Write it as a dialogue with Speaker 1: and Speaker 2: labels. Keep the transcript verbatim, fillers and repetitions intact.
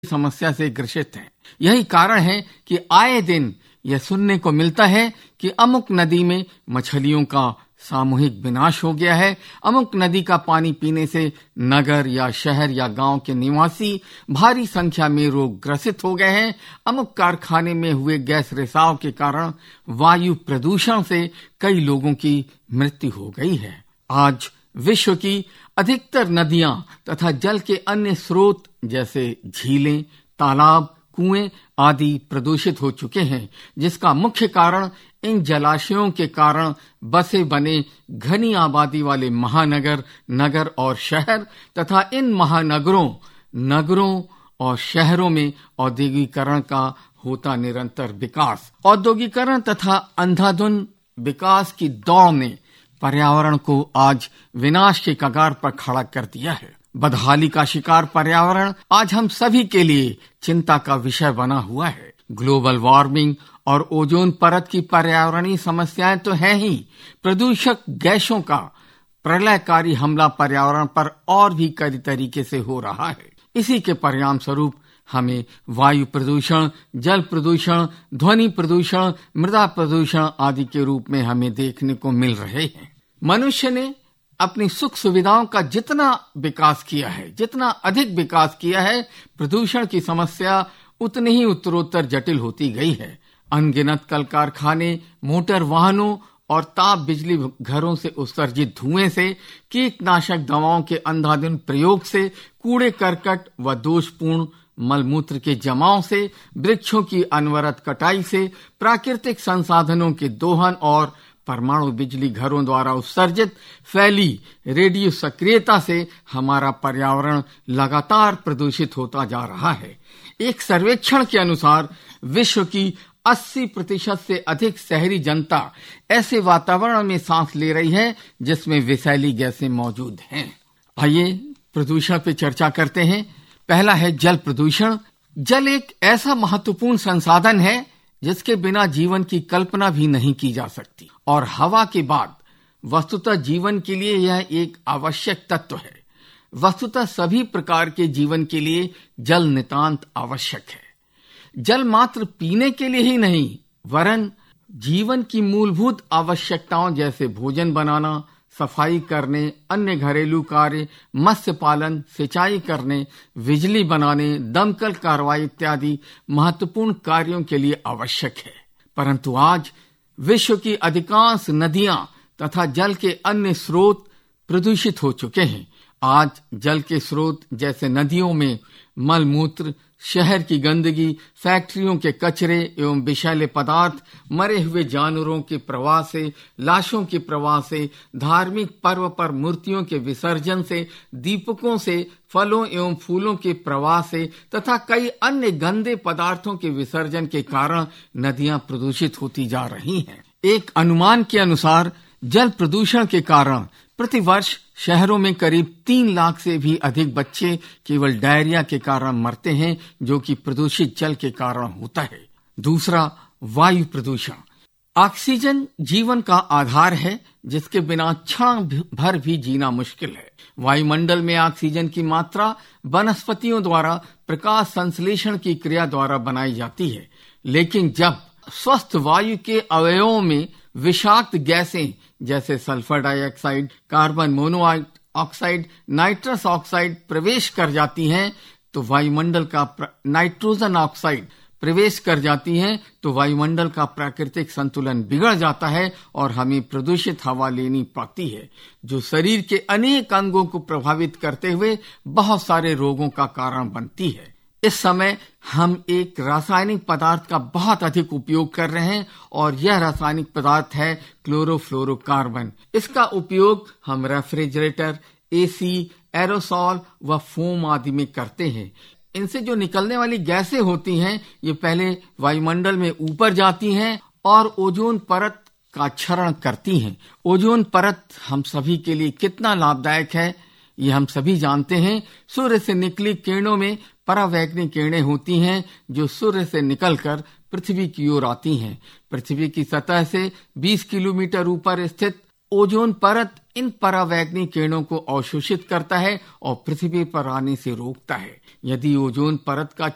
Speaker 1: समस्या से ग्रसित हैं। यही कारण है कि आए दिन यह सुनने को मिलता है कि अमुक नदी में मछलियों का सामूहिक विनाश हो गया है, अमुक नदी का पानी पीने से नगर या शहर या गांव के निवासी भारी संख्या में रोग ग्रसित हो गए हैं, अमुक कारखाने में हुए गैस रिसाव के कारण वायु प्रदूषण से कई लोगों की मृत्यु हो गई है। आज विश्व की अधिकतर नदियां तथा जल के अन्य स्रोत जैसे झीलें, तालाब, कुएं आदि प्रदूषित हो चुके हैं, जिसका मुख्य कारण इन जलाशयों के कारण बसे बने घनी आबादी वाले महानगर, नगर और शहर तथा इन महानगरों, नगरों और शहरों में औद्योगिकरण का होता निरंतर विकास। औद्योगिकरण तथा अंधाधुंध विकास की दौड़ ने पर्यावरण को आज विनाश के कगार पर खड़ा कर दिया है। बदहाली का शिकार पर्यावरण आज हम सभी के लिए चिंता का विषय बना हुआ है। ग्लोबल वार्मिंग और ओजोन परत की पर्यावरणीय समस्याएं तो हैं ही, प्रदूषक गैसों का प्रलयकारी हमला पर्यावरण पर और भी कई तरीके से हो रहा है। इसी के परिणाम स्वरूप हमें वायु प्रदूषण, जल प्रदूषण, ध्वनि प्रदूषण, मृदा प्रदूषण आदि के रूप में हमें देखने को मिल रहे हैं। मनुष्य ने अपनी सुख सुविधाओं का जितना विकास किया है, जितना अधिक विकास किया है, प्रदूषण की समस्या उतनी ही उत्तरोत्तर जटिल होती गई है। अनगिनत कल कारखाने, मोटर वाहनों और ताप बिजली घरों से उत्सर्जित धुएं से, कीटनाशक दवाओं के अंधाधुंध प्रयोग से, कूड़े करकट व दोषपूर्ण मलमूत्र के जमाव से, वृक्षों की अनवरत कटाई से, प्राकृतिक संसाधनों के दोहन और परमाणु बिजली घरों द्वारा उत्सर्जित फैली रेडियो सक्रियता से हमारा पर्यावरण लगातार प्रदूषित होता जा रहा है। एक सर्वेक्षण के अनुसार विश्व की अस्सी प्रतिशत से अधिक शहरी जनता ऐसे वातावरण में सांस ले रही है जिसमें विषैली गैसें मौजूद हैं। आइए प्रदूषण पे चर्चा करते हैं। पहला है जल प्रदूषण। जल एक ऐसा महत्वपूर्ण संसाधन है जिसके बिना जीवन की कल्पना भी नहीं की जा सकती, और हवा के बाद वस्तुतः जीवन के लिए यह एक आवश्यक तत्व है। वस्तुतः सभी प्रकार के जीवन के लिए जल नितांत आवश्यक है। जल मात्र पीने के लिए ही नहीं, वरन जीवन की मूलभूत आवश्यकताओं जैसे भोजन बनाना, सफाई करने, अन्य घरेलू कार्य, मत्स्य पालन, सिंचाई करने, बिजली बनाने, दमकल कार्रवाई इत्यादि महत्वपूर्ण कार्यों के लिए आवश्यक है। परंतु आज विश्व की अधिकांश नदियां तथा जल के अन्य स्रोत प्रदूषित हो चुके हैं। आज जल के स्रोत जैसे नदियों में मलमूत्र, शहर की गंदगी, फैक्ट्रियों के कचरे एवं विषैले पदार्थ, मरे हुए जानवरों के प्रवाह से, लाशों के प्रवाह से, धार्मिक पर्व पर मूर्तियों के विसर्जन से, दीपकों से, फलों एवं फूलों के प्रवाह से तथा कई अन्य गंदे पदार्थों के विसर्जन के कारण नदियां प्रदूषित होती जा रही हैं। एक अनुमान के अनुसार जल प्रदूषण के कारण प्रतिवर्ष शहरों में करीब तीन लाख से भी अधिक बच्चे केवल डायरिया के कारण मरते हैं, जो कि प्रदूषित जल के कारण होता है। दूसरा, वायु प्रदूषण। ऑक्सीजन जीवन का आधार है, जिसके बिना क्षण भर भी जीना मुश्किल है। वायुमंडल में ऑक्सीजन की मात्रा वनस्पतियों द्वारा प्रकाश संश्लेषण की क्रिया द्वारा बनाई जाती है, लेकिन जब स्वस्थ वायु के अवयवों में विषाक्त गैसें जैसे sulphur dioxide, carbon monoxide, nitrous oxide प्रवेश कर जाती हैं, तो वायुमंडल का नाइट्रोजन ऑक्साइड प्रवेश कर जाती हैं तो वायुमंडल का प्राकृतिक संतुलन बिगड़ जाता है और हमें प्रदूषित हवा लेनी पड़ती है, जो शरीर के अनेक अंगों को प्रभावित करते हुए बहुत सारे रोगों का कारण बनती है। इस समय हम एक रासायनिक पदार्थ का बहुत अधिक उपयोग कर रहे हैं और यह रासायनिक पदार्थ है क्लोरोफ्लोरोकार्बन। इसका उपयोग हम रेफ्रिजरेटर, एसी, एरोसॉल व फोम आदि में करते हैं। इनसे जो निकलने वाली गैसें होती हैं, ये पहले वायुमंडल में ऊपर जाती हैं और ओजोन परत का क्षरण करती हैं। ओजोन परत हम सभी के लिए कितना लाभदायक है, ये हम सभी जानते हैं। सूर्य से निकली किरणों में परावैक्निक किरणें होती हैं, जो सूर्य से निकलकर पृथ्वी की ओर आती हैं। पृथ्वी की सतह से बीस किलोमीटर ऊपर स्थित ओजोन परत इन परावैक्निक किरणों को अवशोषित करता है और पृथ्वी पर आने से रोकता है। यदि ओजोन परत का